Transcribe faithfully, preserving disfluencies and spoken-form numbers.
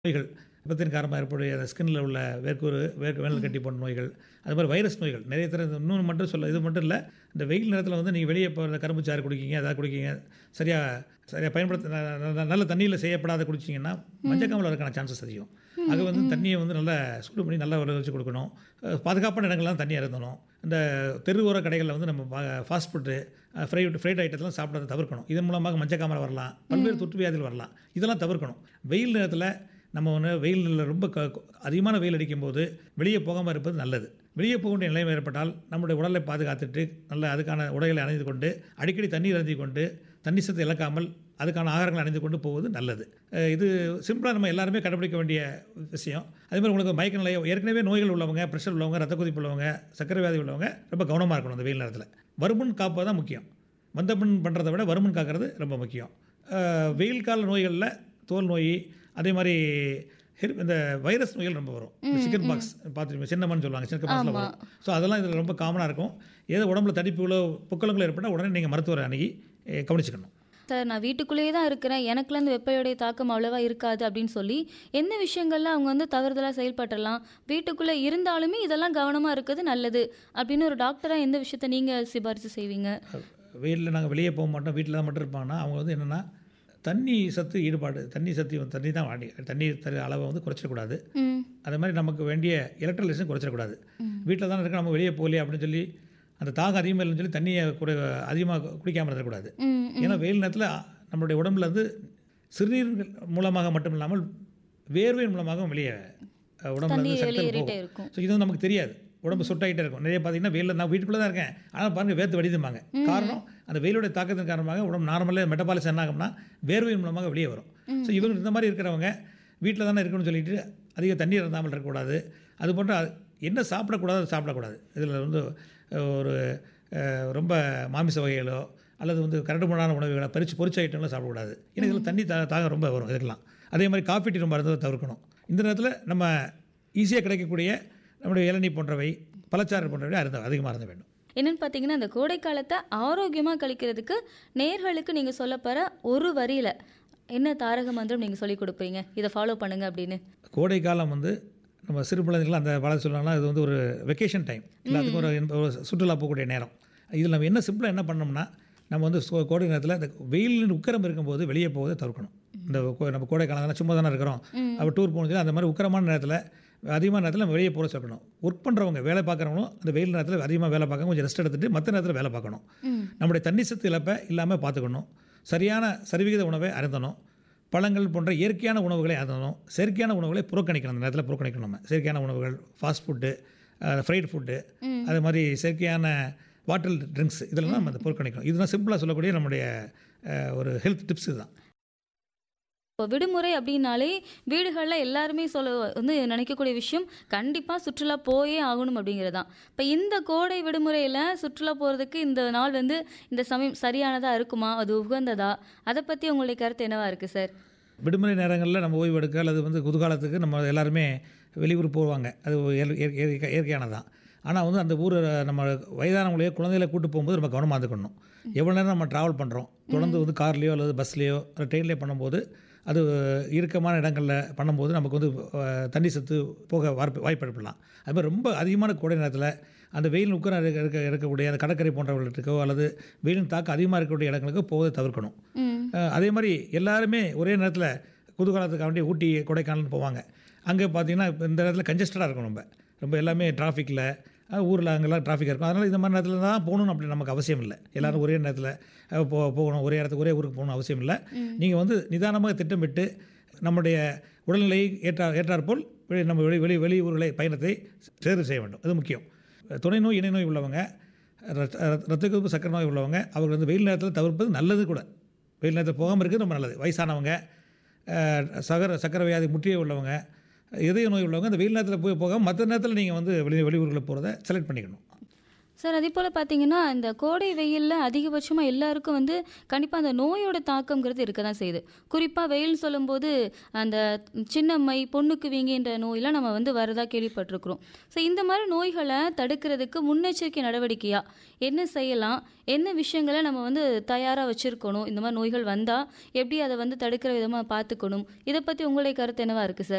நோய்கள் விபத்தின் காரணமாக ஏற்படக்கூடிய அந்த ஸ்கின்ல உள்ள வேர்க்கூறு வேர்க்கு வேனல் கட்டி போன்ற நோய்கள், அது மாதிரி வைரஸ் நோய்கள் நிறைய தர இன்னொன்று மட்டும் சொல்ல இது மட்டும் இல்லை. இந்த வெயில் நேரத்தில் வந்து நீங்கள் வெளியே போகிற கரும்பு சாறு குடிக்கீங்க, அதாவது குடிக்கீங்க, சரியாக சரியாக பயன்படுத்த ந- ந- நல்ல தண்ணியில் செய்யப்படாத குடிச்சிங்கன்னா மஞ்சக்காமல் வரக்கான சான்சஸ் அதிகம். அது வந்து தண்ணியை வந்து நல்லா சூடு பண்ணி நல்லா உலக வச்சு கொடுக்கணும். அஹ் பாதுகாப்பான இடங்கள்லாம் தண்ணி இறந்தணும். இந்த தெருவோர கடைகளில் வந்து நம்ம ஃபாஸ்ட் ஃபுட்டு ஃப்ரை ஃப்ரைட் ஐட்டத்தெல்லாம் சாப்பிட்றத தவிர்க்கணும். இதன் மூலமாக மஞ்சக்காமல் வரலாம், பல்வேறு தொற்று வியாதிகள் வரலாம். இதெல்லாம் தவிர்க்கணும். வெயில் நேரத்தில் நம்ம ஒன்று வெயிலில் ரொம்ப க அதிகமான வெயில் அடிக்கும்போது வெளியே போகாமல் இருப்பது நல்லது. வெளியே போக வேண்டிய நிலைமை ஏற்பட்டால் நம்முடைய உடலை பாதுகாத்துட்டு நல்ல அதுக்கான உடைகளை அணிந்து கொண்டு அடிக்கடி தண்ணீர் அருந்தி கொண்டு தண்ணி சத்து இழக்காமல் அதுக்கான ஆகாரங்களை அணிந்து கொண்டு போவது நல்லது. அஹ் இது சிம்பிளாக நம்ம எல்லாருமே கடைபிடிக்க வேண்டிய விஷயம். அதே மாதிரி உங்களுக்கு மயக்க நிலை ஏற்கனவே நோய்கள் உள்ளவங்க, ப்ரெஷர் உள்ளவங்க, ரத்த கொதிப்பு உள்ளவங்க, சர்க்கரை வியாதி உள்ளவங்க ரொம்ப கவனமாக இருக்கணும். அந்த வெயில் நேரத்தில் வருமுன் காப்பது தான் முக்கியம். வந்த பின் பண்ணுறதை விட வருமுன் காக்கிறது ரொம்ப முக்கியம். அஹ் வெயில் கால நோய்களில் தோல் நோய், அதே மாதிரி ஹெர் இந்த வைரஸ் நோய்கள் ரொம்ப வரும். சிக்கன் பாக்ஸ் பார்த்துருப்பீங்க, சின்னமன்னு சொல்லுவாங்க, சிக்கன் பாக்ஸில் வரும். ஸோ அதெல்லாம் இதில் ரொம்ப காமனாக இருக்கும். ஏதோ உடம்புல தடிப்புகளோ புக்கலங்களோ ஏற்பட்டால் உடனே நீங்கள் மருத்துவரை அணுகி அஹ், கவனிச்சுக்கணும். சார், நான் வீட்டுக்குள்ளேயே தான் இருக்கிறேன், எனக்குலாம் இந்த வெப்பையோடைய தாக்கம் அவ்வளோவா இருக்காது அப்படின்னு சொல்லி என்ன விஷயங்கள்ல அவங்க வந்து தவறுதலாக செயல்பட்டுறலாம், வீட்டுக்குள்ளே இருந்தாலுமே இதெல்லாம் கவனமாக இருக்கிறது நல்லது அப்படின்னு ஒரு டாக்டராக எந்த விஷயத்த நீங்கள் சிபாரிசு செய்வீங்க? வெயிலில் நாங்கள் வெளியே போக மாட்டோம், வீட்டில் தான் மட்டும் இருப்பாங்கன்னா அவங்க வந்து என்னென்னா தண்ணி சத்து ஈடுபாடு, தண்ணி சத்து வந்து தண்ணி தான் வாடி தண்ணீர் தர அளவை வந்து குறைச்சிடக்கூடாது. ம் அதே மாதிரி நமக்கு வேண்டிய எலக்ட்ரோலைஸும் குறைச்சிடக்கூடாது. வீட்டில் தானே இருக்க நம்ம வெளியே போகலையே அப்படின்னு சொல்லி அந்த தாகம் அதிகமாக இல்லைன்னு சொல்லி தண்ணியை கூட அதிகமாக குடிக்காமல் இருக்கக்கூடாது. ம் ஏன்னா வெயில் நேரத்தில் நம்மளுடைய உடம்புல இருந்து சிறுநீர் மூலமாக மட்டும் இல்லாமல் வேர்வையின் மூலமாகவும் வெளியே அஹ், உடம்புல தண்ணி இருந்து சக்திகள் வெளியேறிட்டே போகும். இருக்கும். ஸோ இது வந்து நமக்கு தெரியாது. உடம்பு சுட்டாகிட்டே இருக்கும். நிறைய பார்த்தீங்கன்னா வெயிலில் நான் வீட்டுக்குள்ளே தான் இருக்கேன், ஆனால் பாருங்கள் வேர்த்து வடிதும்பாங்க. காரணம் அந்த வெயிலுடைய தாக்கத்தின் காரணமாக உடம்பு நார்மலாக மெட்டபாலிசம் என்ன ஆகும்னா வேர்வையின் மூலமாக வெளியே வரும். ஸோ இவங்க இந்த மாதிரி இருக்கிறவங்க வீட்டில் தானே இருக்கணும்னு சொல்லிட்டு அதிக தண்ணீர் இருந்தாமல் இருக்கக்கூடாது. அது போன்ற அது என்ன சாப்பிடக்கூடாது அது சாப்பிடக்கூடாது. இதில் வந்து அஹ், ஒரு அஹ், ரொம்ப மாமிச வகைகளோ அல்லது வந்து கரடுமுரடான உணவுகளை பறித்து பொரிச்ச ஐட்டங்களும் சாப்பிடக்கூடாது. ஏன்னா இதில் தண்ணி தா தாகம் ரொம்ப வரும் இதுக்கெல்லாம். அதே மாதிரி காஃபி டீ ரொம்ப இருந்ததை தவிர்க்கணும். இந்த நேரத்தில் நம்ம ஈஸியாக கிடைக்கக்கூடிய நம்முடைய இளநீ போன்றவை, பழச்சாறு போன்றவை அருந்த அதிகமாக இருந்த வேண்டும். என்னன்னு பார்த்தீங்கன்னா, இந்த கோடை காலத்தை ஆரோக்கியமாக கழிக்கிறதுக்கு நேர்களுக்கு நீங்கள் சொல்ல போகிற ஒரு வரியில் என்ன தாரக மந்திரம் நீங்கள் சொல்லி கொடுப்பீங்க, இதை ஃபாலோ பண்ணுங்க அப்படின்னு? கோடை காலம் வந்து நம்ம சிறு பிள்ளைங்களாம் அந்த பழம் சொல்லுவாங்கன்னா இது வந்து ஒரு வெக்கேஷன் டைம், எல்லாத்துக்கும் ஒரு இன்ப- ஒரு சுற்றுலா போகக்கூடிய நேரம். இதில் நம்ம என்ன சிம்பிளாக என்ன பண்ணோம்னா நம்ம வந்து சோ- கோடை நேரத்தில் இந்த வெயிலின் உக்கரம் இருக்கும்போது வெளியே போவதை தவிர்க்கணும். இந்த கோ- நம்ம கோடை காலம் சும்மா தானே இருக்கிறோம், அப்போ டூர் போகணும், அந்த மாதிரி உக்கரமான நேரத்தில் அதிகமான நேரத்தில் நம்ம வெளியே போக சொல்லணும். ஒர்க் பண்ணுறவங்க, வேலை பார்க்குறவங்களும் அந்த வெயில் நேரத்தில் அதிகமாக வேலை பார்க்க கொஞ்சம் ரெஸ்ட் எடுத்துட்டு மற்ற நேரத்தில் வேலை பார்க்கணும். நம்முடைய தண்ணி சத்து இழப்பை இல்லாமல் பார்த்துக்கணும். சரியான சரிவிகித உணவை அருந்தணும். பழங்கள் போன்ற இயற்கையான உணவுகளை அருந்தணும். செயற்கையான உணவுகளை புறக்கணிக்கணும். அந்த நேரத்தில் புறக்கணிக்கணும். நம்ம செயற்கையான உணவுகள், ஃபாஸ்ட் ஃபுட்டு, ஃப்ரைட் ஃபுட்டு, அது மாதிரி செயற்கையான வாட்டர் ட்ரிங்க்ஸ், இதெல்லாம் நம்ம அந்த புறக்கணிக்கணும். இதுதான் சிம்பிளாக சொல்லக்கூடிய நம்முடைய அஹ், ஒரு ஹெல்த் டிப்ஸ் இதுதான். இப்போ விடுமுறை அப்படின்னாலே வீடுகளில் எல்லாருமே சொல்ல வந்து நினைக்கக்கூடிய விஷயம் கண்டிப்பாக சுற்றுலா போயே ஆகணும் அப்படிங்கிறது தான். இப்போ இந்த கோடை விடுமுறையில் சுற்றுலா போகிறதுக்கு இந்த நாள் வந்து இந்த சமயம் சரியானதாக இருக்குமா, அது உகந்ததா, அதை பற்றி உங்களுடைய கருத்து என்னவா இருக்குது சார்? விடுமுறை நேரங்களில் நம்ம ஓய்வு எடுக்க அல்லது வந்து குதூகாலத்துக்கு நம்ம எல்லாருமே வெளியூர் போவாங்க. அது இயற்கை- இயற்கை இயற்கையானதான். ஆனால் வந்து அந்த ஊர் நம்ம வயதானவங்களையோ குழந்தைகளை கூட்டு போகும்போது நம்ம கவனமாக இருந்துக்கணும். எவ்வளோ நேரம் நம்ம ட்ராவல் பண்ணுறோம், தொடர்ந்து வந்து கார்லேயோ அல்லது பஸ்லேயோ அல்லது ட்ரெயின்லேயோ பண்ணும்போது அது இறுக்கமான இடங்களில் பண்ணும்போது நமக்கு வந்து அஹ், தண்ணி சத்து போக வாய்ப்பு வாய்ப்பு ஏற்படலாம். அது மாதிரி ரொம்ப அதிகமான கோடை நேரத்தில் அந்த வெயில் உக்கரம் இருக்க இருக்க இருக்கக்கூடிய அந்த கடற்கரை போன்றவர்களுக்கோ அல்லது வெயிலின் தாக்கம் அதிகமாக இருக்கக்கூடிய இடங்களுக்கோ போவதை தவிர்க்கணும். அஹ், அதே மாதிரி எல்லாருமே ஒரே நேரத்தில் குதூகாலத்துக்காக வேண்டி ஊட்டி கொடைக்கானல்னு போவாங்க. அங்கே பார்த்தீங்கன்னா இப்ப இந்த நேரத்தில் கன்ஜஸ்டடாக இருக்கும். ரொம்ப ரொம்ப எல்லாமே டிராஃபிக்கில் ஊரில் அங்கெல்லாம் டிராஃபிக் இருக்கும். அதனால் இந்த மாதிரி நேரத்தில் தான் போகணும்னு அப்படி நமக்கு அவசியம் இல்லை. எல்லாரும் ஒரே நேரத்தில் அஹ், போ போகணும் ஒரே இடத்துக்கு ஒரே ஊருக்கு போகணும் அவசியம் இல்லை. நீங்கள் வந்து நிதானமாக திட்டமிட்டு நம்முடைய உடல்நிலையை ஏற்றா ஏற்றாற்போல் வெளி நம்ம வெளி வெளி வெளியூர்களை பயணத்தை தேர்வு செய்ய வேண்டும். அது முக்கியம். துணை நோய், இணை நோய் உள்ளவங்க, ரத்த ரத்த கொதிப்பு, சக்கரை நோய் உள்ளவங்க அவர்கள் வந்து வெயில் நேரத்தில் தவிர்ப்பது நல்லது கூட. வெயில் நேரத்தில் போகாமல் இருக்கிறது ரொம்ப நல்லது. வயசானவங்க, அஹ், சகர சக்கரை வியாதி முற்றிய உள்ளவங்க, இதய நோய் உள்ளவங்க அந்த வெயில் நேரத்தில் போய் போகாமல் மற்ற நேரத்தில் நீங்கள் வந்து வெளி வெளியூர்களில் போகிறத செலக்ட் பண்ணிக்கணும். சார், அதே போல் பார்த்தீங்கன்னா இந்த கோடை வெயிலில் அதிகபட்சமாக எல்லாருக்கும் வந்து கண்டிப்பாக அந்த நோயோட தாக்கம்ங்கிறது இருக்க தான் செய்யுது. குறிப்பாக வெயில் சொல்லும்போது அந்த சின்னம்மை, பொண்ணுக்கு வீங்கின்ற நோயெல்லாம் நம்ம வந்து வரதா கேள்விப்பட்டிருக்கிறோம். ஸோ இந்த மாதிரி நோய்களை தடுக்கிறதுக்கு முன்னெச்சரிக்கை நடவடிக்கையாக என்ன செய்யலாம், என்ன விஷயங்களை நம்ம வந்து தயாராக வச்சுருக்கணும், இந்த மாதிரி நோய்கள் வந்தால் எப்படி அதை வந்து தடுக்கிற விதமாக பார்த்துக்கணும், இதை பற்றி உங்களுடைய கருத்து என்னவா இருக்குது சார்?